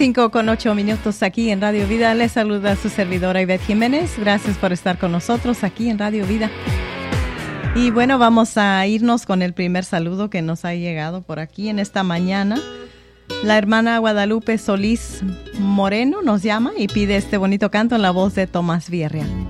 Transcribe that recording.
5:08 aquí en Radio Vida. Les saluda su servidora Ivette Jiménez. Gracias por estar con nosotros aquí en Radio Vida. Y bueno, vamos a irnos con el primer saludo que nos ha llegado por aquí en esta mañana. La hermana Guadalupe Solís Moreno nos llama y pide este bonito canto en la voz de Tomás Villarreal.